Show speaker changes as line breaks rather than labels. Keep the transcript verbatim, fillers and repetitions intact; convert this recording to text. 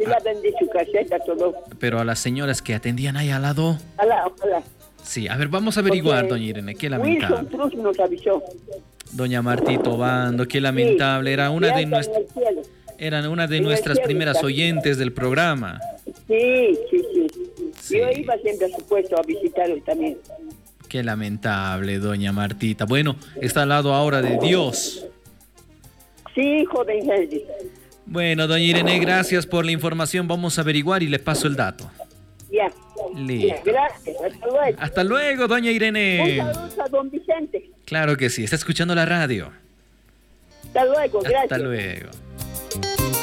Se la vendí su caseta, todo.
Pero a las señoras que atendían ahí al lado.
Ojalá, ojalá.
Sí, a ver, vamos a averiguar,
Porque
doña Irene, qué lamentable.
Wilson Cruz nos avisó.
Doña Martito Bando, qué lamentable. Era una de nuestras, eran una de nuestras primeras oyentes del programa.
Sí, sí, sí,
Sí.
Yo iba siempre a su puesto a visitarlo también.
Qué lamentable, doña Martita. Bueno, está al lado ahora de Dios.
Sí, joven Henry.
Bueno, doña Irene, gracias por la información. Vamos a averiguar y le paso el dato.
Ya.
Listo.
Ya, gracias. Hasta luego.
Hasta luego, doña Irene.
Un saludo a don Vicente.
Claro que sí, está escuchando la radio.
Hasta luego, gracias.
Hasta luego.